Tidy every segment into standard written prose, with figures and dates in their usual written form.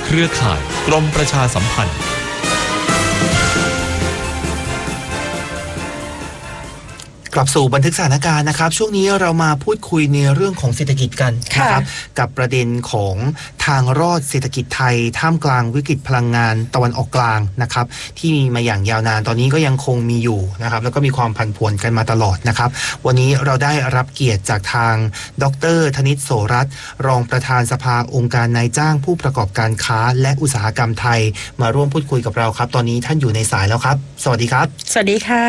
เครือข่ายกรมประชาสัมพันธ์กลับสู่บันทึกสถานการณ์นะครับช่วงนี้เรามาพูดคุยในเรื่องของเศรษฐกิจกันนะครับกับประเด็นของทางรอดเศรษฐกิจไทยท่ามกลางวิกฤตพลังงานตะวันออกกลางนะครับที่มีมาอย่างยาวนานตอนนี้ก็ยังคงมีอยู่นะครับแล้วก็มีความผันผวนกันมาตลอดนะครับวันนี้เราได้รับเกียรติจากทางดร.ธนิต โสรัตน์รองประธานสภาองค์การนายจ้างผู้ประกอบการค้าและอุตสาหกรรมไทยมาร่วมพูดคุยกับเราครับตอนนี้ท่านอยู่ในสายแล้วครับสวัสดีครับสวัสดีค่ะ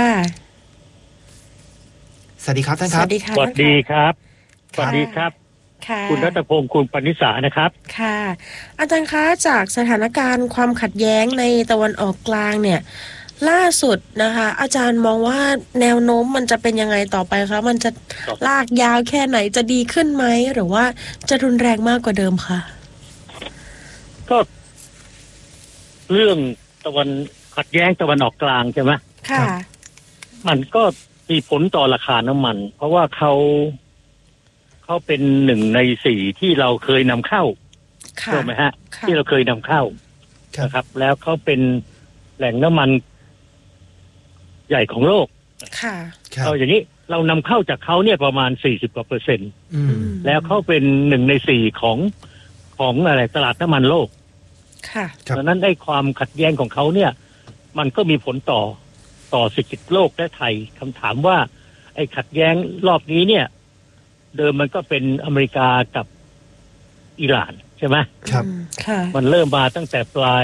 สวัสดีครับท่านครับสวัสดีครับสวัสดีครับคุณรัตพงศ์คุณปณิสานะครับค่ะอาจารย์คะจากสถานการณ์ความขัดแย้งในตะวันออกกลางเนี่ยล่าสุดนะคะอาจารย์มองว่าแนวโน้มมันจะเป็นยังไงต่อไปคะมันจะลากยาวแค่ไหนจะดีขึ้นไหมหรือว่าจะรุนแรงมากกว่าเดิมคะก็เรื่องตะวันขัดแย้งตะวันออกกลางใช่ไหมค่ะมันก็มีผลต่อราคาน้ำมันเพราะว่าเขาเป็น1 ใน 4ที่เราเคยนำเข้าใช่ไหมฮะที่เราเคยนำเข้านะครับแล้วเขาเป็นแหล่งน้ำมันใหญ่ของโลกค่ะเอาอย่างนี้เรานำเข้าจากเขาเนี่ยประมาณ40%แล้วเขาเป็น1 ใน 4ของอะไรตลาดน้ำมันโลกค่ะดังนั้นได้ความขัดแย้งของเขาเนี่ยมันก็มีผลต่อเศรษฐกิจโลกและไทยคำถามว่าไอ้ขัดแย้งรอบนี้เนี่ยเดิมมันก็เป็นอเมริกากับอิหร่านใช่ไหมครับมันเริ่มมาตั้งแต่ปลาย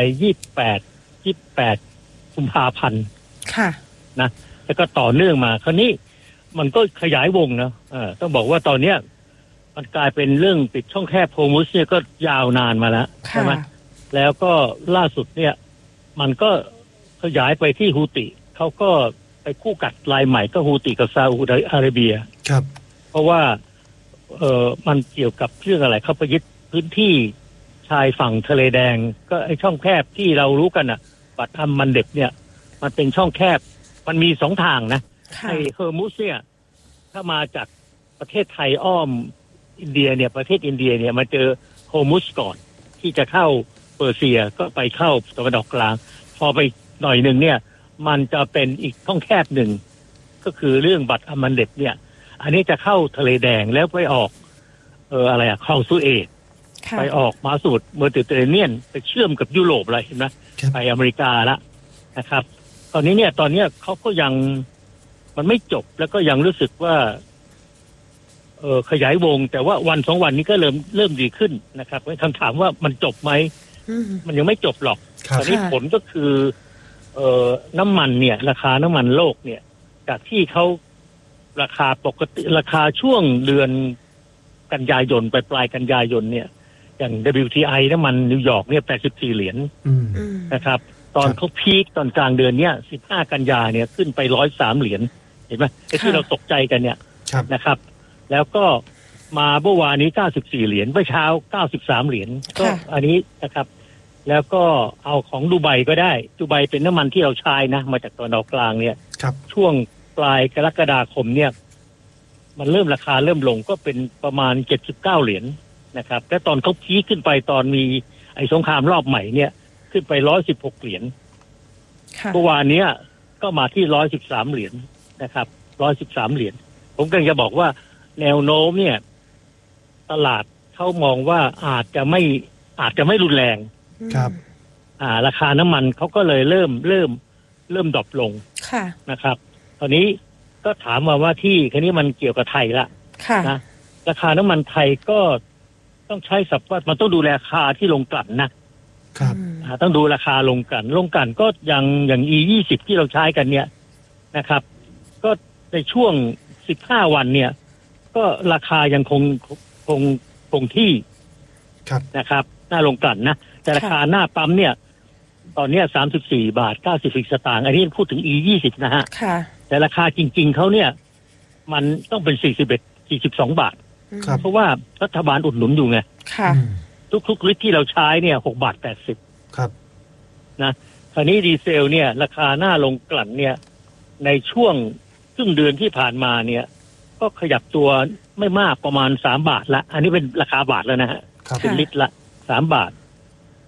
28กุมภาพันธ์ค่ะนะแล้วก็ต่อเนื่องมาคราวนี้มันก็ขยายวงนะต้องบอกว่าตอนเนี้ยมันกลายเป็นเรื่องปิดช่องแคบโฮมุสเนี่ยก็ยาวนานมาแล้วใช่ไหมแล้วก็ล่าสุดเนี่ยมันก็ขยายไปที่ฮูติเขาก็ไปคู่กัดรายใหม่ก็ฮูติกับซาอุดิอาระเบียครับเพราะว่ามันเกี่ยวกับเรื่องอะไรเขาไปยึดพื้นที่ชายฝั่งทะเลแดงก็ไอ้ช่องแคบที่เรารู้กันอ่ะบัตรมันเด็บเนี่ยมันเป็นช่องแคบมันมี2 ทางนะไอ้เฮอร์มุสเนี่ยถ้ามาจากประเทศไทยอ้อมอินเดียเนี่ยประเทศอินเดียเนี่ยมาเจอโฮอร์มุสก่อนที่จะเข้าเปอร์เซียก็ไปเข้าตะวันออกกลางพอไปหน่อยนึงเนี่ยมันจะเป็นอีกช่องแคบหนึ่งก็คือเรื่องบัตรมันเด็บเนี่ยอันนี้จะเข้าทะเลแดงแล้วไปออกเข้าสุเอตไปออกมาสูดเมดิเตอร์เรเนียนไปเชื่อมกับยุโรปอะไรเห็นไหมไปอเมริกาละนะครับตอนนี้เขาก็ยังมันไม่จบแล้วก็ยังรู้สึกว่าขยายวงแต่ว่าวัน2 วันนี้ก็เริ่มดีขึ้นนะครับคำถามว่ามันจบไหมมันยังไม่จบหรอกตอนนี้ผลก็คือน้ำมันเนี่ยราคาน้ำมันโลกเนี่ยจากที่เขาราคาปกติราคาช่วงเดือนกันยายนไปปลายกันยายนเนี่ยอย่าง WTI น้ำมันนิวยอร์กเนี่ย$84นะครับตอนเขาพีคตอนกลางเดือนเนี้ย15กันยาเนี่ยขึ้นไป$103เห็นไหมไอ้ที่เราตกใจกันเนี่ยนะครับแล้วก็มาเมื่อวานนี้$94เมื่อเช้า$93ก็อันนี้นะครับแล้วก็เอาของดูไบก็ได้ดูไบเป็นน้ำมันที่เราใช้นะมาจากตะวันออกกลางเนี่ยช่วงปลายกรกฎาคมเนี่ยมันราคาเริ่มลงก็เป็นประมาณ$79นะครับและตอนเขาพีคขึ้นไปตอนมีไอ้สงครามรอบใหม่เนี่ยขึ้นไป$116เมื่อวานนี้ก็มาที่$113นะครับ$113ผมกำลังจะบอกว่าแนวโน้มเนี่ยตลาดเขามองว่าอาจจะไม่รุนแรงครับราคาน้ำมันเขาก็เลยเริ่มดรอปลงนะครับตอนนี้ก็ถามมาว่าที่คันนี้มันเกี่ยวกับไทยละนะราคาน้ำมันไทยก็ต้องใช้ศัพท์ว่ามันต้องดูราคาที่ลงกลั่นนะครับต้องดูราคาลงกลั่นก็อย่าง E20 ที่เราใช้กันเนี่ยนะครับก็ในช่วง15วันเนี่ยก็ราคายังคงที่นะครับหน้าลงกลั่นนะแต่ราคาหน้าปั๊มเนี่ยตอนนี้$34.90 อันนี้พูดถึง E20 นะฮะแต่ราคาจริงๆเขาเนี่ยมันต้องเป็น42 บาทเพราะว่ารัฐบาลอุดหนุนอยู่ไงทุกลิตรที่เราใช้เนี่ย$6.80 ครับนะคราวนี้ดีเซลเนี่ยราคาหน้าลงกลั่นเนี่ยในช่วงครึ่งเดือนที่ผ่านมาเนี่ยก็ขยับตัวไม่มากประมาณ3 บาทละอันนี้เป็นราคาบาทแล้วนะฮะเป็นลิตรละ3 บาท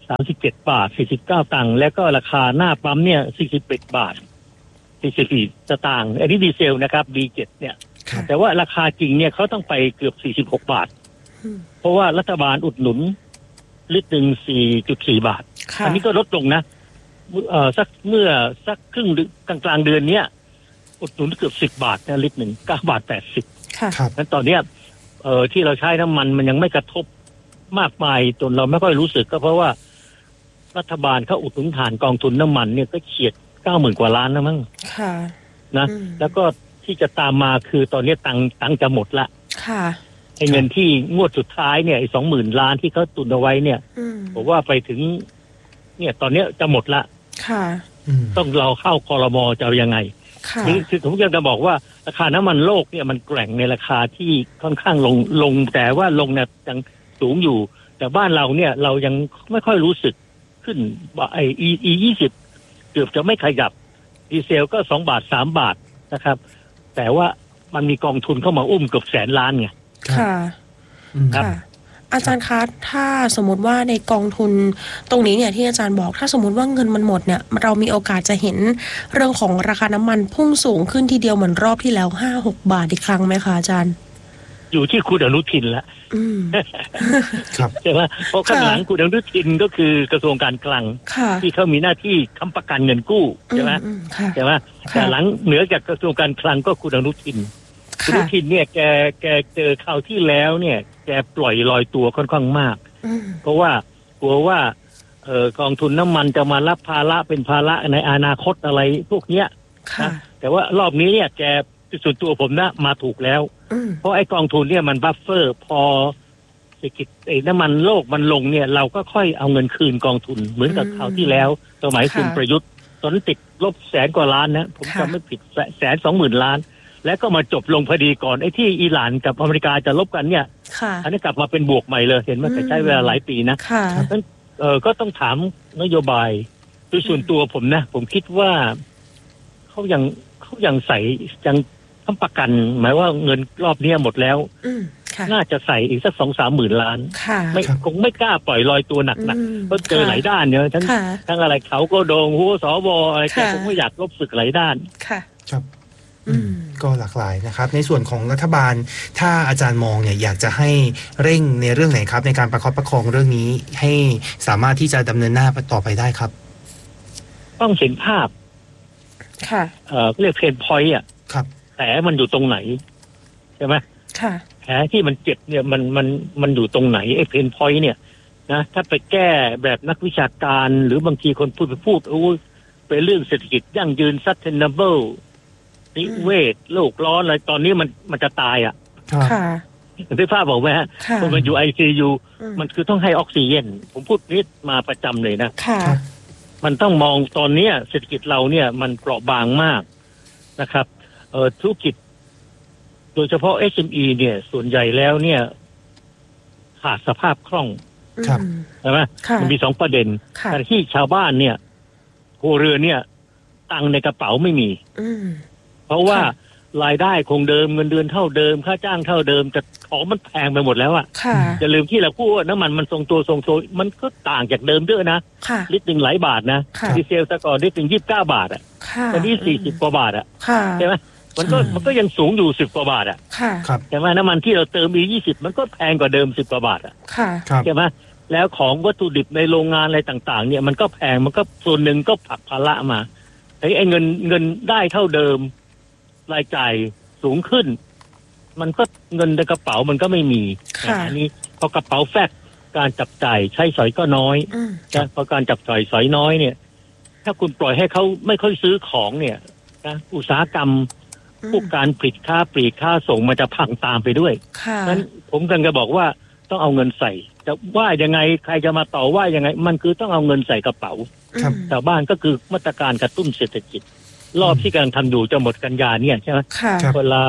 37 บาท 49 ตังค์แล้วก็ราคาหน้าปั๊มเนี่ย41 บาท 44 สตางค์อันนี้ดีเซลนะครับ D7 เนี่ยแต่ว่าราคาจริงเนี่ยเขาต้องไปเกือบ46 บาทเพราะว่ารัฐบาลอุดหนุนลิตรหนึ่ง 4.4 บาทอันนี้ก็ลดลงนะสักครึ่งกลางเดือนเนี้ยอุดหนุนเกือบ10 บาทนะลิตรหนึ่ง9 บาท 80ค่ะงั้นตอนเนี้ยที่เราใช้น้ำมันยังไม่กระทบมากมายจนเราไม่ค่อยรู้สึกก็เพราะว่ารัฐบาลเขาอุดหนุนฐานกองทุนน้ำมันเนี่ยก็เฉียด 90,000 กว่าล้านนะมั้งค่ะนะแล้วก็ที่จะตามมาคือตอนนี้ตังจะหมดละค่ะไอ้เงินที่งวดสุดท้ายเนี่ยไอ้ 20,000 ล้านที่เขาตุนเอาไว้เนี่ยผมว่าไปถึงเนี่ยตอนนี้จะหมดละค่ะต้องเราเข้าครม.จะเอายังไงคือผมจะบอกว่าราคาน้ำมันโลกเนี่ยมันแกว่งในราคาที่ค่อนข้างลงแต่ว่าลงเนี่ยยังสูงอยู่แต่บ้านเราเนี่ยเรายังไม่ค่อยรู้สึกขึ้นไอ้ E20 เกือบจะไม่ขยับดีเซลก็2 บาท 3 บาทนะครับแต่ว่ามันมีกองทุนเข้ามาอุ้มเกือบ100,000 ล้านไงค่ะค่ะอาจารย์คะถ้าสมมติว่าในกองทุนตรงนี้เนี่ยที่อาจารย์บอกถ้าสมมติว่าเงินมันหมดเนี่ยเรามีโอกาสจะเห็นเรื่องของราคาน้ำมันพุ่งสูงขึ้นทีเดียวเหมือนรอบที่แล้ว 5-6 บาทอีกครั้งไหมคะอาจารย์อยู่ที่คุณอนุทินละครับใช่ไหมเพราะข้างหลังคุณอนุทินก็คือกระทรวงการคลังที่เขามีหน้าที่ค้ำประกันเงินกู้ใช่ไหมใช่ไหมแต่หลังเหนือจากกระทรวงการคลังก็คุณอนุทินคุณอนุทินเนี่ยแกเจอคราวที่แล้วเนี่ยแกปล่อยลอยตัวค่อนข้างมากเพราะว่ากลัวว่ากองทุนน้ำมันจะมารับภาระเป็นภาระในอนาคตอะไรพวกเนี้ยนะแต่ว่ารอบนี้เนี่ยแกส่วนตัวผมนะมาถูกแล้วเพราะไอ้กองทุนเนี่ยมันบัฟเฟอร์พอเศรษฐกิจน้ำมันโลกมันลงเนี่ยเราก็ค่อยเอาเงินคืนกองทุนเหมือนกับคราวที่แล้วสมัยคุณประยุทธ์ตอนนั้นติดลบ100,000 กว่าล้านนะผมจำไม่ผิด120,000 ล้านแล้วก็มาจบลงพอดีก่อนไอ้ที่อิหร่านกับอเมริกาจะลบกันเนี่ยอันนี้กลับมาเป็นบวกใหม่เลยเห็นว่าแต่ใช้เวลาหลายปีนะนั้นก็ต้องถามนโยบายโดยส่วนตัวผมนะผมคิดว่าเขายังใส่ยังค้ำประกันหมายว่าเงินรอบนี้หมดแล้วน่าจะใส่อีกสัก 2-3 หมื่นล้านไม่คงไม่กล้าปล่อยลอยตัวหนักๆเพราะเจอหลายด้านเนี่ยทั้งอะไรเขาก็โดงหัวสวอะไรแกคงไม่อยากลบศึกหลายด้านครับก็หลากหลายนะครับในส่วนของรัฐบาลถ้าอาจารย์มองเนี่ยอยากจะให้เร่งในเรื่องไหนครับในการประคับประคองเรื่องนี้ให้สามารถที่จะดำเนินหน้าต่อไปได้ครับต้องเห็นภาพค่ะเรียกเพนพอยต์อ่ะครับแผลมันอยู่ตรงไหนใช่ไหมค่ะแผลที่มันเจ็บเนี่ยมันอยู่ตรงไหนไอ้เพนพอยต์เนี่ยนะถ้าไปแก้แบบนักวิชาการหรือบางทีคนพูดเป็นเรื่องเศรษฐกิจยั่งยืน sustainableนิเวศโลกร้อนอะไรตอนนี้มันจะตายอ่ะค่ะได้ภาพบอกไหมฮะคนมันอยู่ ICU มันคือต้องให้ออกซิเจนผมพูดนิดมาประจำเลยนะค่ะมันต้องมองตอนนี้เศรษฐกิจเราเนี่ยมันเปราะบางมากนะครับธุรกิจโดยเฉพาะ SME เนี่ยส่วนใหญ่แล้วเนี่ยขาดสภาพคล่องใช่ไหมมันมี2 ประเด็นการที่ชาวบ้านเนี่ยครัวเรือนเนี่ยตังในกระเป๋าไม่มีเพราะว่ารายได้คงเดิมเงินเดือนเท่าเดิมค่าจ้างเท่าเดิมแต่ของมันแพงไปหมดแล้วอ่ะอย่าลืมที่เราพูดว่าน้ำมันทรงตัวมันก็ต่างจากเดิมเยอะนะลิตรหนึ่งหลายบาทนะดีเซลแต่ก่อนลิตรหนึ่ง29 บาทอ่ะตอนนี้40 กว่าบาทอ่ะใช่ไหมมันก็ยังสูงอยู่10 กว่าบาทอ่ะใช่ไหมน้ำมันที่เราเติม20มันก็แพงกว่าเดิม10 กว่าบาทอ่ะใช่ไหมแล้วของวัตถุดิบในโรงงานอะไรต่างๆเนี่ยมันก็แพงมันก็ส่วนหนึ่งก็ผลักภาระมาไอ้เงินได้เท่าเดิมรายจ่ายสูงขึ้นมันก็เงินในกระเป๋ามันก็ไม่มีอันนี้พอกระเป๋าแฟบการจับจ่ายใช้สอยก็น้อยนะพอการจับจ่ายสอยน้อยเนี่ยถ้าคุณปล่อยให้เขาไม่ค่อยซื้อของเนี่ยนะอุตสาหกรรมพวกการผลิตค่าปลีกค่าส่งมันจะพังตามไปด้วยนั้นผมกำลังจะบอกว่าต้องเอาเงินใส่จะว่ายังไงใครจะมาต่อว่ายังไงมันคือต้องเอาเงินใส่กระเป๋าชาวบ้านก็คือมาตรการกระตุ้นเศรษฐกิจรอบที่กำลังทำอยู่จะหมดกันยาเนี่ยใช่ไหมคนละ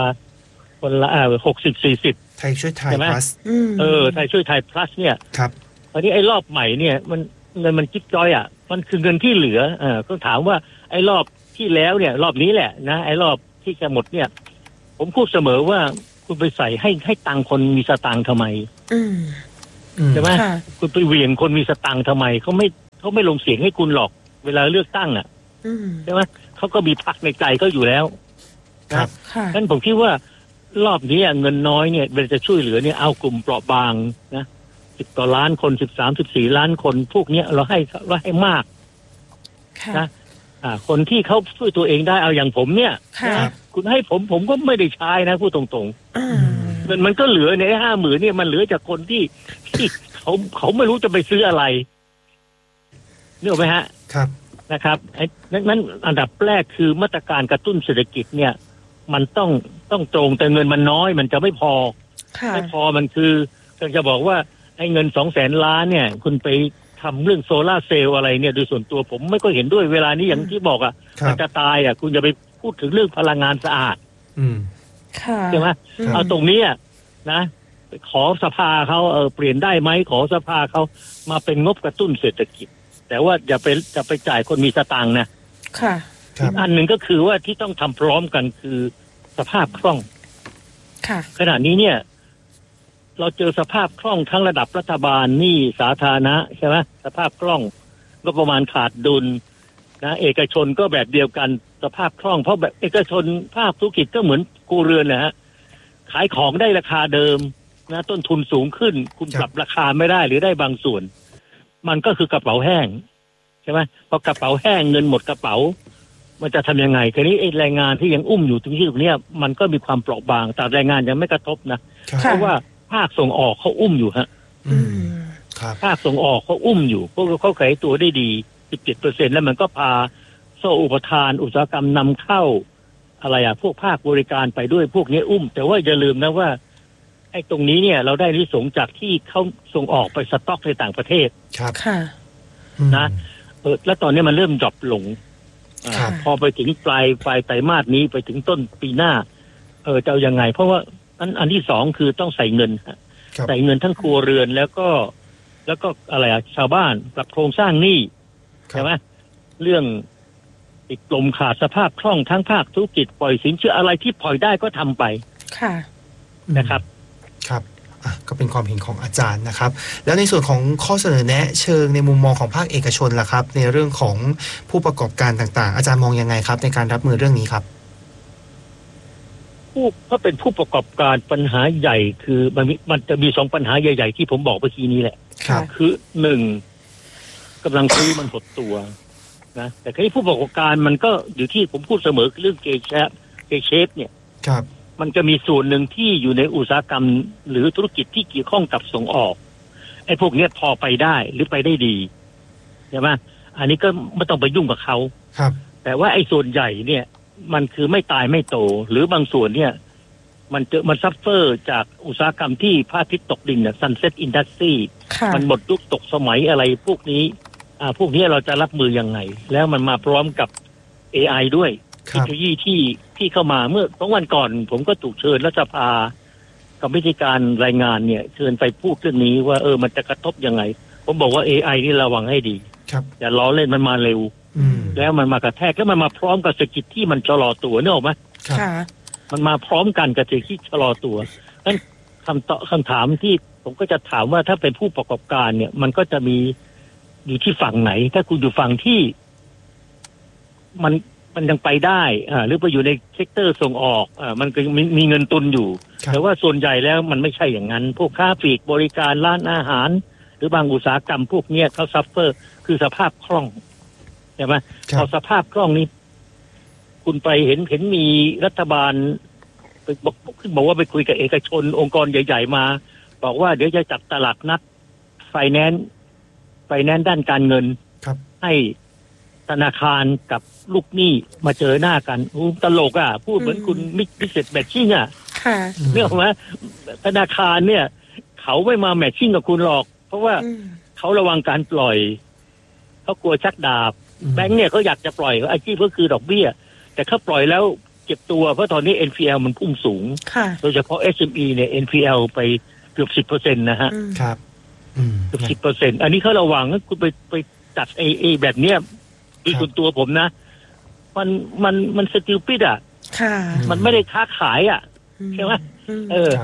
60-40 ไทยช่วยไทย plus ไทยช่วยไทย plus เนี่ยครับตอนนี้ไอ้รอบใหม่เนี่ยมันเงินมันจิ๊บจ้อยอ่ะมันคือเงินที่เหลือก็ถามว่าไอ้รอบที่แล้วเนี่ยรอบนี้แหละนะไอ้รอบที่จะหมดเนี่ยผมพูดเสมอว่าคุณไปใส่ให้ตังคนมีสตางค์ทำไมใช่ไหมคุณไปเหวี่ยงคนมีสตังค์ทำไมเขาไม่ลงเสียงให้คุณหรอกเวลาเลือกตั้งอ่ะใช่ไหมเขาก็มีพรรคในใจก็อยู่แล้วนะงั้นผมคิดว่ารอบนี้เงินน้อยเนี่ยเวลาจะช่วยเหลือเนี่ยเอากลุ่มเปราะบางนะ10 กว่าล้านคน13-14 ล้านคนพวกนี้เราให้มากนะคนที่เขาช่วยตัวเองได้เอาอย่างผมเนี่ยนะคุณให้ผมก็ไม่ได้ใช้นะพูดตรงๆมันก็เหลือใน50,000เนี่ยมันเหลือจากคนที่เขาไม่รู้จะไปซื้ออะไรนึกออกไหมฮะครับนะครับนั้นอันดับแรกคือมาตรการกระตุ้นเศรษฐกิจเนี่ยมันต้องตรงแต่เงินมันน้อยมันจะไม่พอมันคือจะบอกว่าไอ้เงิน200,000 ล้านเนี่ยคุณไปทำเรื่องโซล่าเซลล์อะไรเนี่ยโดยส่วนตัวผมไม่ก็เห็นด้วยเวลานี้อย่างที่บอกมันจะตายคุณจะไปพูดถึงเรื่องพลังงานสะอาดใช่ไหมเอาตรงนี้นะขอสภาเขาเปลี่ยนได้ไหมขอสภาเขามาเป็นงบกระตุ้นเศรษฐกิจแต่ว่าจะไปจ่ายคนมีสตางค์นะอันหนึ่งก็คือว่าที่ต้องทำพร้อมกันคือสภาพคล่องขณะนี้เนี่ยเราเจอสภาพคล่องทั้งระดับรัฐบาลหนี้สาธารณะใช่ไหมสภาพคล่องก็ประมาณขาดดุลนะเอกชนก็แบบเดียวกันสภาพคล่องเพราะแบบเอกชนภาคธุรกิจก็เหมือนครัวเรือนนะฮะขายของได้ราคาเดิมนะต้นทุนสูงขึ้นคุณปรับราคาไม่ได้หรือได้บางส่วนมันก็คือกระเป๋าแห้งใช่ไหมพอกระเป๋าแห้งเงินหมดกระเป๋ามันจะทำยังไงทีนี้ไอ้แรงงานที่ยังอุ้มอยู่ตรงที่ตรงนี้มันก็มีความเปราะบางแต่แรงงานยังไม่กระทบนะเพราะว่าภาคส่งออกเขาอุ้มอยู่ฮะภาคส่งออกเขาอุ้มอยู่พวกเขาขายตัวได้ดี 17% แล้วมันก็พาโซ่อุปทานอุตสาหกรรมนำเข้าอะไรพวกภาคบริการไปด้วยพวกนี้อุ้มแต่ว่าอย่าลืมนะว่าไอ้ตรงนี้เนี่ยเราได้นิสงจากที่เขาส่งออกไปสต็อกในต่างประเทศครับนะแล้วตอนนี้มันเริ่มดรอปลงพอไปถึงปลายไตรมาสนี้ไปถึงต้นปีหน้าจะเอายังไงเพราะว่าอันที่สองคือต้องใส่เงินใส่เงินทั้งครัวเรือนแล้วก็อะไรชาวบ้านปรับโครงสร้างหนี้ใช่ไหมเรื่องติดลมขาดสภาพคล่องทั้งภาคธุรกิจปล่อยสินเชื่ออะไรที่ปล่อยได้ก็ทำไปนะครับครับก็เป็นความเห็นของอาจารย์นะครับแล้วในส่วนของข้อเสนอแนะเชิงในมุมมองของภาคเอกชนล่ะครับในเรื่องของผู้ประกอบการต่างๆอาจารย์มองยังไงครับในการรับมือเรื่องนี้ครับถ้าเป็นผู้ประกอบการปัญหาใหญ่คือมันจะมี2ปัญหาใหญ่ๆที่ผมบอกเมื่อกี้นี้แหละคือ1กำลังซื้อมันหดตัวนะแต่ที่ผู้ประกอบการมันก็อยู่ที่ผมพูดเสมอเรื่องเกเชฟเนี่ยมันจะมีส่วนหนึ่งที่อยู่ในอุตสาหกรรมหรือธุรกิจที่เกี่ยวข้องกับส่งออกไอ้พวกนี้พอไปได้หรือไปได้ดีใช่ไหมอันนี้ก็ไม่ต้องไปยุ่งกับเขาแต่ว่าไอ้ส่วนใหญ่เนี่ยมันคือไม่ตายไม่โตหรือบางส่วนเนี่ยมันซัฟเฟอร์จากอุตสาหกรรมที่พระอาทิตย์ตกดินเนี่ย Sunset Industry มันหมดยุคตกสมัยอะไรพวกนี้พวกนี้เราจะรับมือยังไงแล้วมันมาพร้อมกับ AI ด้วยเทคโนโลยีที่เข้ามาเมื่อ2 วันก่อนผมก็ถูกเชิญรัฐสภากรรมธิการรายงานเนี่ยเชิญไปพูดเรื่องนี้ว่ามันจะกระทบยังไงผมบอกว่า AI นี่ระวังให้ดีอย่าล้อเล่นมันมาเร็วแล้วมันมากระแทกแล้วมันมาพร้อมกับเศรษฐกิจที่มันชะลอตัวนึกออกไหมมันมาพร้อมกันกับเศรษฐกิจชะลอตัวนั้นคำถามที่ผมก็จะถามว่าถ้าเป็นผู้ประกอบการเนี่ยมันก็จะมีอยู่ที่ฝั่งไหนถ้าคุณอยู่ฝั่งที่มันยังไปได้หรือไปอยู่ในเซกเตอร์ส่งออกมันก็มีเงินตุนอยู่แต่ว่าส่วนใหญ่แล้วมันไม่ใช่อย่างนั้นพวกค้าปลีกบริการร้านอาหารหรือบางอุตสาหกรรมพวกนี้เขาซัฟเฟอร์คือสภาพคล่องใช่ไหมพอสภาพคล่องนี้คุณไปเห็นมีรัฐบาลบอกว่าไปคุยกับเอกชนองค์กรใหญ่ๆมาบอกว่าเดี๋ยวจะจัดตลาดนัดไฟแนนซ์ด้านการเงินให้ธนาคารกับลูกหนี้มาเจอหน้ากันตลกพูดเหมือนคุณมิสเซสแมทชิ่งเรื่องว่าธนาคารเนี่ยเขาไม่มาแมทชิ่งกับคุณหรอกเพราะว่าเขาระวังการปล่อยเขากลัวชักดาบแบงค์เนี่ยเขาอยากจะปล่อยอาชีพก็คือดอกเบี้ยแต่เขาปล่อยแล้วเก็บตัวเพราะตอนนี้ NPL มันพุ่งสูงโดยเฉพาะ SME เนี่ย NPL ไปเกือบ 10% นะฮะครับเกือบ 10% อันนี้เขาระวังว่าคุณไปจัดไอ้แบบเนี้ยด้วยส่วนตัวผมนะมันสติลปิดมันไม่ได้ค้าขายใช่ไหม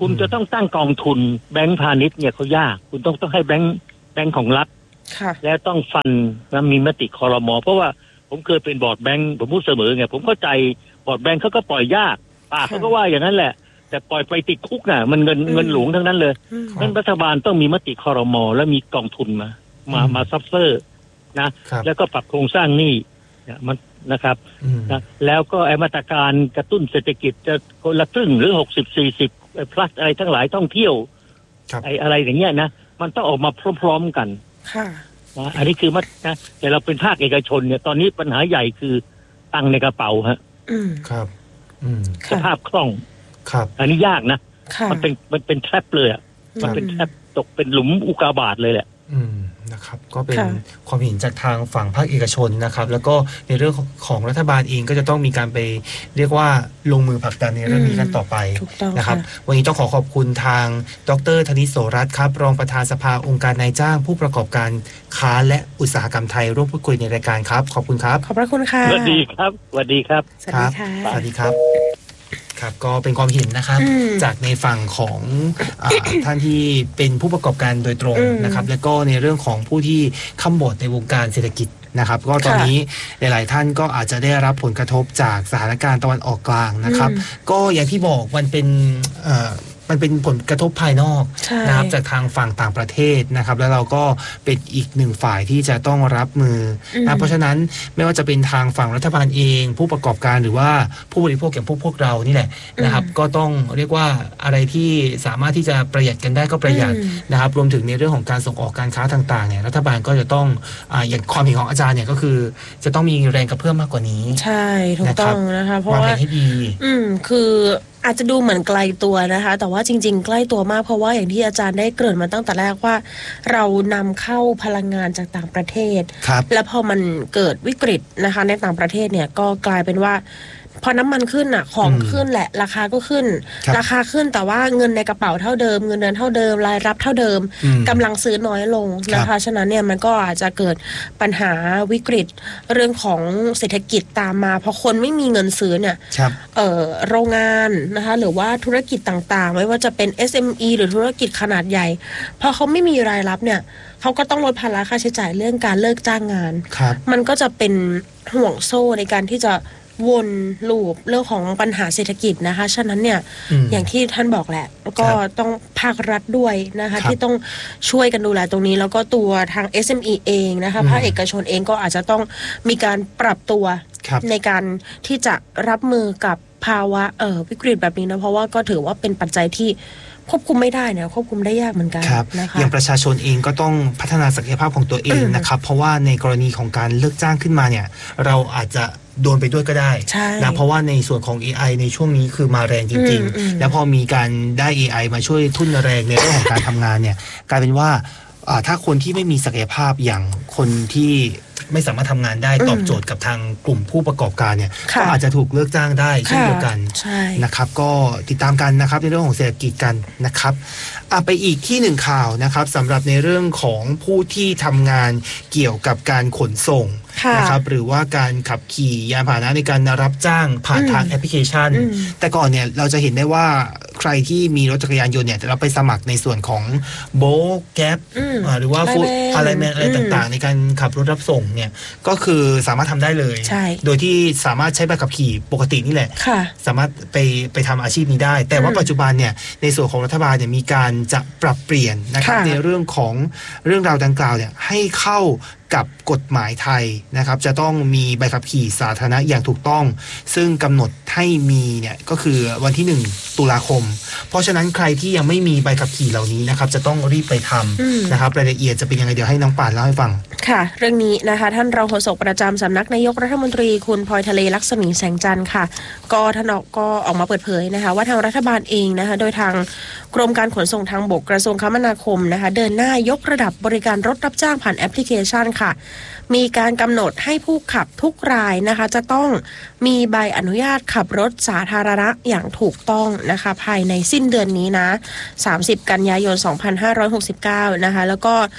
คุณจะต้องตั้งกองทุนแบงก์พาณิชย์เนี่ยเขายากคุณต้องให้แบงก์ของรัฐแล้วต้องฟันแล้วมีมติครม.เพราะว่าผมเคยเป็นบอร์ดแบงก์ผมพูดเสมอไงผมเข้าใจบอร์ดแบงก์เขาก็ปล่อยยากปากเขาก็ว่าอย่างนั้นแหละแต่ปล่อยไปติดคุกน่ะมันเงินหลวงทั้งนั้นเลยนั้นรัฐบาลต้องมีมติครม.แล้วมีกองทุนมาซับเฟอร์นะแล้วก็ปรับโครงสร้างหนี้เนี่ยมันนะครับนะแล้วก็มาตรการกระตุ้นเศรษฐกิจจะคนละครึ่งหรือ60-40 plus อะไรทั้งหลายท่องเที่ยวอะไรอย่างเงี้ยนะมันต้องออกมาพร้อมๆกันนะอันนี้คือนะแต่เราเป็นภาคเอกชนเนี่ยตอนนี้ปัญหาใหญ่คือตังในกระเป๋าฮะครับสภาพคล่องครับอันนี้ยากนะมันเป็นแทรปเลยอ่ะมันเป็นแทรปตกเป็นหลุมอุกาบาตเลยแหละนะครับก็เป็นความเห็นจากทางฝั่งภาคเอกชนนะครับแล้วก็ในเรื่องของรัฐบาลเองก็จะต้องมีการไปเรียกว่าลงมือผลักดันในเรื่องนี้กันต่อไปนะครับวันนี้ต้องขอบคุณทางดร.ธนิต โสรัตน์ครับรองประธานสภาองค์การนายจ้างผู้ประกอบการค้าและอุตสาหกรรมไทยร่วมพูดคุยในรายการครับขอบคุณครับขอบพระคุณค่ะสวัสดีครับสวัสดีครับสวัสดีค่ะสวัสดีครับครับก็เป็นความเห็นนะครับจากในฝั่งของท่านที่เป็นผู้ประกอบการโดยตรงนะครับแล้วก็ในเรื่องของผู้ที่ค้ำบดในวงการเศรษฐกิจนะครับก็ตอนนี้หลายๆท่านก็อาจจะได้รับผลกระทบจากสถานการณ์ตะวันออกกลางนะครับก็อย่างที่บอกมันเป็นผลกระทบภายนอกนะครับจากทางฝั่งต่างประเทศนะครับแล้วเราก็เป็นอีกหนึ่งฝ่ายที่จะต้องรับมือนะเพราะฉะนั้นไม่ว่าจะเป็นทางฝั่งรัฐบาลเองผู้ประกอบการหรือว่าผู้บริโภคอย่างพวกเรานี่แหละนะครับก็ต้องเรียกว่าอะไรที่สามารถที่จะประหยัดกันได้ก็ประหยัดนะครับรวมถึงในเรื่องของการส่งออกการค้าต่างๆเนี่ยรัฐบาลก็จะต้องอย่างความเห็นของอาจารย์เนี่ยก็คือจะต้องมีแรงกระเพื่อมมากกว่านี้ใช่ถูกต้องนะคะเพราะว่าให้ดีคืออาจจะดูเหมือนไกลตัวนะคะแต่ว่าจริงๆใกล้ตัวมากเพราะว่าอย่างที่อาจารย์ได้เกริ่นมาตั้งแต่แรกว่าเรานำเข้าพลังงานจากต่างประเทศแล้วพอมันเกิดวิกฤตนะคะในต่างประเทศเนี่ยก็กลายเป็นว่าพอน้ำมันขึ้นอ่ะของขึ้นแหละราคาก็ขึ้นราคาขึ้นแต่ว่าเงินในกระเป๋าเท่าเดิมเงินเดือนเท่าเดิมรายรับเท่าเดิมกำลังซื้อน้อยลงนะคะฉะนั้นเนี่ยมันก็อาจจะเกิดปัญหาวิกฤตเรื่องของเศรษฐกิจตามมาพอคนไม่มีเงินซื้อเนี่ยโรงงานนะคะหรือว่าธุรกิจต่างๆไม่ว่าจะเป็น SME หรือธุรกิจขนาดใหญ่พอเขาไม่มีรายรับเนี่ยเขาก็ต้องลดภาระค่าใช้จ่ายเรื่องการเลิกจ้างงานมันก็จะเป็นห่วงโซ่ในการที่จะวนลูปเรื่องของปัญหาเศรษฐกิจนะคะฉะนั้นเนี่ยอย่างที่ท่านบอกแหละแล้วก็ต้องภาครัฐด้วยนะคะที่ต้องช่วยกันดูแลตรงนี้แล้วก็ตัวทาง SME เองนะคะภาคเอกชนเองก็อาจจะต้องมีการปรับตัวในการที่จะรับมือกับภาวะวิกฤตแบบนี้นะเพราะว่าก็ถือว่าเป็นปัจจัยที่ควบคุมไม่ได้เนี่ยควบคุมได้ยากเหมือนกันนะคะอย่างประชาชนเองก็ต้องพัฒนาศักยภาพของตัวเองนะครับเพราะว่าในกรณีของการเลิกจ้างขึ้นมาเนี่ยเราอาจจะโดนไปด้วยก็ได้นะเพราะว่าในส่วนของ AI ในช่วงนี้คือมาแรงจริงๆแล้วพอมีการได้ AI มาช่วยทุ่นแรงในเรื่องของการทำงานเนี่ยกลายเป็นว่าถ้าคนที่ไม่มีศักยภาพอย่างคนที่ไม่สามารถทำงานได้ตอบโจทย์กับทางกลุ่มผู้ประกอบการเนี่ยก็อาจจะถูกเลิกจ้างได้เช่นเดียวกันนะครับก็ติดตามกันนะครับในเรื่องของเศรษฐกิจกันนะครับไปอีกที่หนึ่งข่าวนะครับสำหรับในเรื่องของผู้ที่ทำงานเกี่ยวกับการขนส่งนะครับหรือว่าการขับขี่ยานพาหนะในการรับจ้างผ่านทางแอปพลิเคชันแต่ก่อนเนี่ยเราจะเห็นได้ว่าใครที่มีรถจักรยานยนต์เนี่ยเราไปสมัครในส่วนของโบว์แก๊ปหรือว่าฟู้ดอะไรต่างๆในการขับรถรับส่งเนี่ยก็คือสามารถทำได้เลยโดยที่สามารถใช้ใบขับขี่ปกตินี่แหละสามารถไปทำอาชีพนี้ได้แต่ว่าปัจจุบันเนี่ยในส่วนของรัฐบาลเนี่ยมีการจะปรับเปลี่ยนนะครับในเรื่องของเรื่องราวดังกล่าวเนี่ยให้เข้ากับกฎหมายไทยนะครับจะต้องมีใบขับขี่สาธารณะอย่างถูกต้องซึ่งกำหนดให้มีเนี่ยก็คือวันที่1 ตุลาคมเพราะฉะนั้นใครที่ยังไม่มีใบขับขี่เหล่านี้นะครับจะต้องรีบไปทำนะครับรายละเอียดจะเป็นยังไงเดี๋ยวให้น้องป่านเล่าให้ฟังค่ะเรื่องนี้นะคะท่านรองโฆษกประจำสำนักนายกรัฐมนตรีคุณพลอยทะเลลักษมีแสงจันทร์ค่ะก็ท่านก็ออกมาเปิดเผยนะคะว่าทางรัฐบาลเองนะคะโดยทางกรมการขนส่งทางบกกระทรวงคมนาคมนะคะเดินหน้ายกระดับบริการรถรับจ้างผ่านแอปพลิเคชันค่ะมีการกำหนดให้ผู้ขับทุกรายนะคะจะต้องมีใบอนุญาตขับรถสาธารณะอย่างถูกต้องนะคะภายในสิ้นเดือนนี้นะ30 กันยายน 2569นะคะแล้วก็เ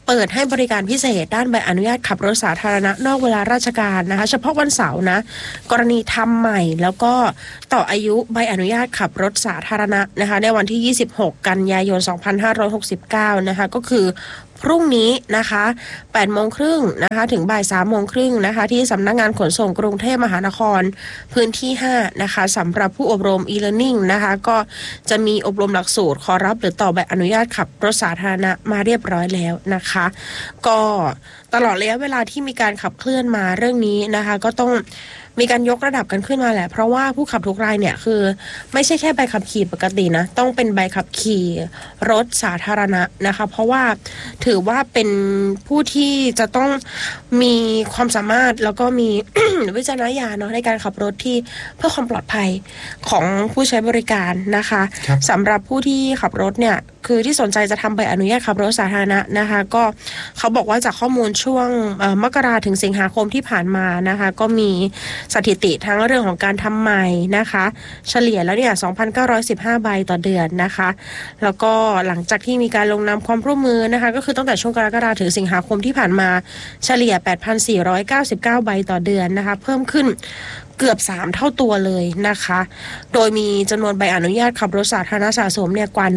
เปิดให้บริการพิเศษด้านใบอนุญาตขับรถสาธารณะนอกเวลาราชการนะคะเฉพาะวันเสาร์นะกรณีทำใหม่แล้วก็ต่ออายุใบอนุญาตขับรถสาธารณะนะคะในวันที่26กันยายน2569นะคะก็คือพรุ่งนี้นะคะ8 โมงครึ่งนะคะถึงบ่าย3 โมงครึ่งนะคะที่สำนักงานขนส่งกรุงเทพมหานครพื้นที่5นะคะสำหรับผู้อบรม e-learning นะคะก็จะมีอบรมหลักสูตรขอรับหรือต่อใบอนุญาตขับรถสาธารณะมาเรียบร้อยแล้วนะคะก็ตลอดระยะเวลาที่มีการขับเคลื่อนมาเรื่องนี้นะคะก็ต้องมีการยกระดับกันขึ้นมาแหละเพราะว่าผู้ขับทุกรายเนี่ยคือไม่ใช่แค่ใบขับขี่ปกตินะต้องเป็นใบขับขี่รถสาธารณะนะคะเพราะว่าถือว่าเป็นผู้ที่จะต้องมีความสามารถแล้วก็มี วิจารณญาณเนาะในการขับรถที่เพื่อความปลอดภัยของผู้ใช้บริการนะคะสำหรับผู้ที่ขับรถเนี่ยคือที่สนใจจะทำใบอนุญาตขับรถสาธารณะนะคะก็เขาบอกว่าจากข้อมูลช่วงมกราถึงสิงหาคมที่ผ่านมานะคะก็มีสถิติทั้งเรื่องของการทำใหม่นะคะเฉลี่ยแล้วเนี่ย 2,915 ใบต่อเดือนนะคะแล้วก็หลังจากที่มีการลงนามความร่วมมือนะคะก็คือตั้งแต่ช่วงกรกฎาคมถึงสิงหาคมที่ผ่านมาเฉลี่ย 8,499 ใบต่อเดือนนะคะเพิ่มขึ้นเกือบ3 เท่าตัวเลยนะคะโดยมีจำนวนใบอนุญาตขับรถสาธารณะสะสมเนี่ยกว่า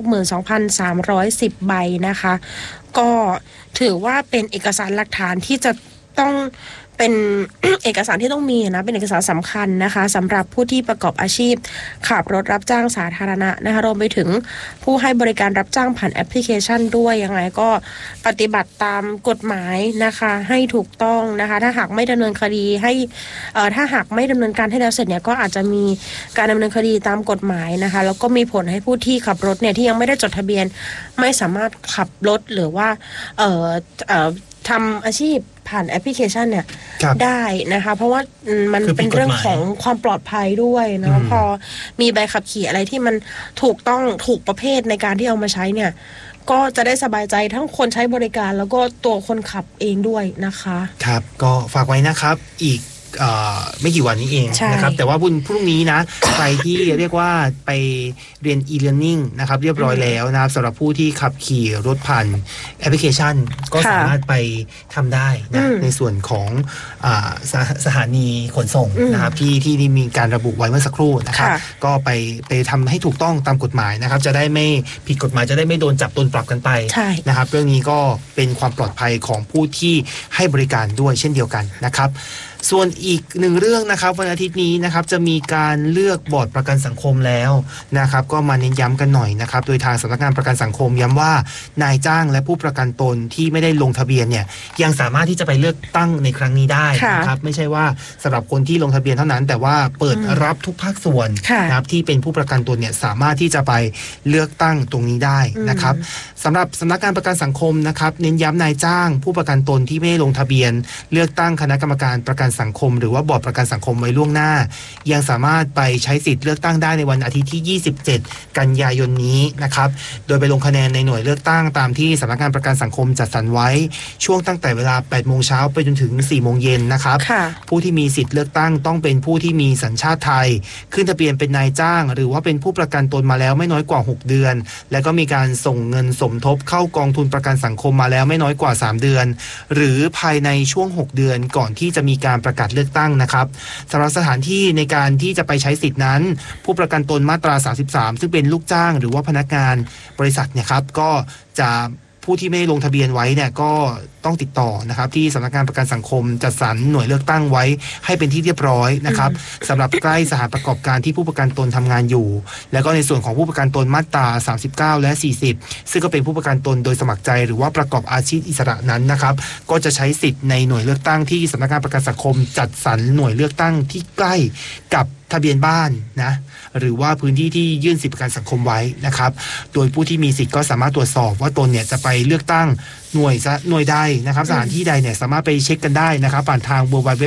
162,310 ใบนะคะก็ถือว่าเป็นเอกสารหลักฐานที่จะต้องเป็น เอกสารที่ต้องมีนะเป็นเอกสารสำคัญนะคะสำหรับผู้ที่ประกอบอาชีพขับรถรับจ้างสาธารณะนะคะรวมไปถึงผู้ให้บริการรับจ้างผ่านแอปพลิเคชันด้วยยังไงก็ปฏิบัติตามกฎหมายนะคะให้ถูกต้องนะคะถ้าหากไม่ดำเนินคดีให้ถ้าหากไม่ดำเนินการให้แล้วเสร็จเนี่ยก็อาจจะมีการดำเนินคดีตามกฎหมายนะคะแล้วก็มีผลให้ผู้ที่ขับรถเนี่ยที่ยังไม่ได้จดทะเบียนไม่สามารถขับรถหรือว่าทำอาชีพผ่านแอปพลิเคชันเนี่ยได้นะคะเพราะว่ามันเป็นเรื่องของความปลอดภัยด้วยเนาะพอมีใบขับขี่อะไรที่มันถูกต้องถูกประเภทในการที่เอามาใช้เนี่ยก็จะได้สบายใจทั้งคนใช้บริการแล้วก็ตัวคนขับเองด้วยนะคะครับก็ฝากไว้นะครับอีกไม่กี่วันนี้เองนะครับแต่ว่าพรุ่งนี้นะ ใครที่เรียกว่าไปเรียน e-learning นะครับเรียบร้อยแล้วนะครับสำหรับผู้ที่ขับขี่รถผ่านแอปพลิเคชันก็สามารถไปทำได้นะในส่วนของสถานีขนส่งนะครับที่มีการระบุไว้เมื่อสักครู่นะครับก็ไปทำให้ถูกต้องตามกฎหมายนะครับจะได้ไม่ผิดกฎหมายจะได้ไม่โดนจับโดนปรับกันไปนะครับเรื่องนี้ก็เป็นความปลอดภัยของผู้ที่ให้บริการด้วยเช่นเดียวกันนะครับส่วนอีกหนึ่งเรื่องนะครับวันอาทิตย์นี้นะครับจะมีการเลือกบอร์ดประกันสังคมแล้วนะครับก็มาเน้นย้ำกันหน่อยนะครับโดยทางสำนักงานประกันสังคมย้ำว่านายจ้างและผู้ประกันตนที่ไม่ได้ลงทะเบียนเนี่ยยังสามารถที่จะไปเลือกตั้งในครั้งนี้ได้นะครับไม่ใช่ว่าสำหรับคนที่ลงทะเบียนเท่านั้นแต่ว่าเปิดรับทุกภาคส่วนนะครับที่เป็นผู้ประกันตนเนี่ยสามารถที่จะไปเลือกตั้งตรงนี้ได้นะครับสำหรับสำนักงานประกันสังคมนะครับเน้นย้ำนายจ้างผู้ประกันตนที่ไม่ได้ลงทะเบียนเลือกตั้งคณะกรรมการประกันสังคมหรือว่าบอร์ดประกันสังคมไว้ล่วงหน้ายังสามารถไปใช้สิทธิ์เลือกตั้งได้ในวันอาทิตย์ที่27กันยายนนี้นะครับโดยไปลงคะแนนในหน่วยเลือกตั้งตามที่สำนักงานประกันสังคมจัดสรรไว้ช่วงตั้งแต่เวลา 8 โมงเช้าไปจนถึง 4 โมงเย็นนะครับผู้ที่มีสิทธิ์เลือกตั้งต้องเป็นผู้ที่มีสัญชาติไทยขึ้นทะเบียนเป็นนายจ้างหรือว่าเป็นผู้ประกันตนมาแล้วไม่น้อยกว่า6 เดือนและก็มีการส่งเงินสมทบเข้ากองทุนประกันสังคมมาแล้วไม่น้อยกว่า3 เดือนหรือภายในช่วง6 เดือนก่อนที่จะมีการประกาศเลือกตั้งนะครับสำหรับสถานที่ในการที่จะไปใช้สิทธินั้นผู้ประกันตนมาตรา33ซึ่งเป็นลูกจ้างหรือว่าพนักงานบริษัทเนี่ยครับก็จะผู้ที่ไม่ลงทะเบียนไว้เนี่ยก็ต้องติดต่อนะครับที่สำนักงานประกันสังคมจัดสรรหน่วยเลือกตั้งไว้ให้เป็นที่เรียบร้อยนะครับสำหรับใกล้สถานประกอบการที่ผู้ประกันตนทำงานอยู่แล้วก็ในส่วนของผู้ประกันตนมาตรา39และ40ซึ่งก็เป็นผู้ประกันตนโดยสมัครใจหรือว่าประกอบอาชีพอิสระนั้นนะครับก็จะใช้สิทธิ์ในหน่วยเลือกตั้งที่สำนักงานประกันสังคมจัดสรรหน่วยเลือกตั้งที่ใกล้กับทะเบียนบ้านนะหรือว่าพื้นที่ที่ยื่นสิทธิประกันสังคมไว้นะครับโดยผู้ที่มีสิทธิ์ก็สามารถตรวจสอบว่าตนเนี่ยจะไปเลือกตั้งหน่วยใดนะครับสถานที่ใดเนี่ยสามารถไปเช็คกันได้นะครับผ่านทาง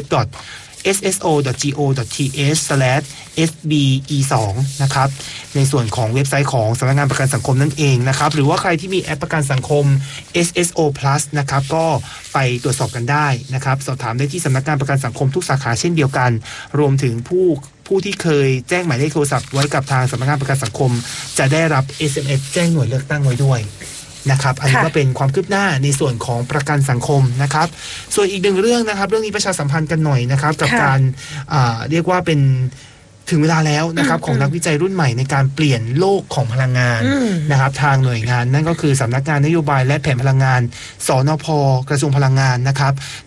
www.sso.go.th/sbe2 นะครับในส่วนของเว็บไซต์ของสำนักงานประกันสังคมนั่นเองนะครับหรือว่าใครที่มีแอปประกันสังคม SSO Plus นะครับก็ไปตรวจสอบกันได้นะครับสอบถามได้ที่สำนักงานประกันสังคมทุกสาขาเช่นเดียวกันรวมถึงผู้ที่เคยแจ้งหมายเลขโทรศัพท์ไว้กับทางสำนักงานประกันสังคมจะได้รับ SMS แจ้งหน่วยเลือกตั้งไว้ด้วยนะครับอันนี้ก็เป็นความคืบหน้าในส่วนของประกันสังคมนะครับส่วนอีกหนึ่งเรื่องนะครับเรื่องนี้ประชาสัมพันธ์กันหน่อยนะครับกับการเรียกว่าเป็นถึงเวลาแล้วนะครับของนักวิจัยรุ่นใหม่ในการเปลี่ยนโลกของพลังงานนะครับทางหน่วยงานนั่นก็คือสำนักงานนโยบายและแผนพลังงานสนพ.กระทรวงพลังงานนะครับ